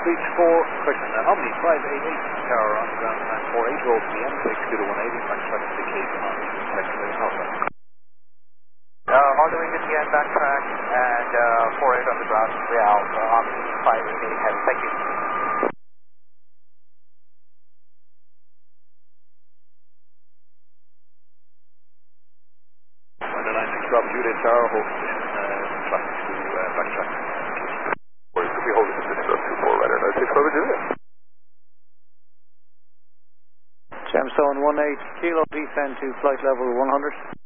Beach 4, question. Omni 588, tower on ground time 48, roll PM, take scooter 180, backtrack indicate on secondary alpha. All doing it again, backtrack, and 48 on the ground, Real, Omni 588, heavy, thank you. Underline 6 Bravo Juliet tower, hold position, traffic to backtrack. Or you could be holding position of 24 right at 6 Bravo Juliet. Gemstone 18, Kilo descend to flight level 100.